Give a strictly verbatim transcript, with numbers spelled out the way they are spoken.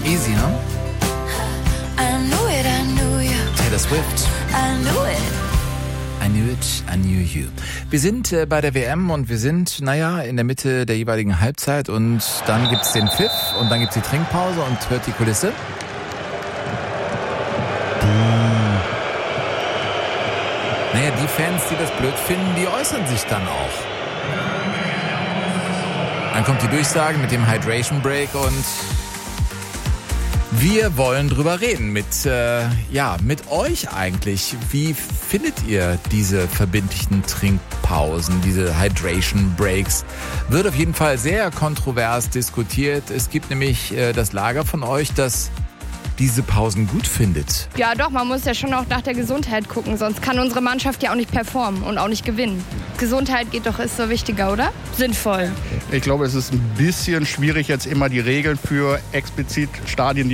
Easy, ne? I knew it, I knew you. Taylor Swift. I knew it. I knew it, I knew you. Wir sind äh, bei der W M und wir sind, naja, in der Mitte der jeweiligen Halbzeit und dann gibt's den Pfiff und dann gibt's die Trinkpause und hört die Kulisse. Naja, die Fans, die das blöd finden, die äußern sich dann auch. Dann kommt die Durchsage mit dem Hydration Break und wir wollen drüber reden mit, äh, ja, mit euch eigentlich. Wie findet ihr diese verbindlichen Trinkpausen, diese Hydration Breaks? Wird auf jeden Fall sehr kontrovers diskutiert. Es gibt nämlich äh, das Lager von euch, das diese Pausen gut findet. Ja doch, man muss ja schon auch nach der Gesundheit gucken, sonst kann unsere Mannschaft ja auch nicht performen und auch nicht gewinnen. Gesundheit geht doch, ist so wichtiger, oder? Sinnvoll. Ich glaube, es ist ein bisschen schwierig, jetzt immer die Regeln für explizit Stadien, die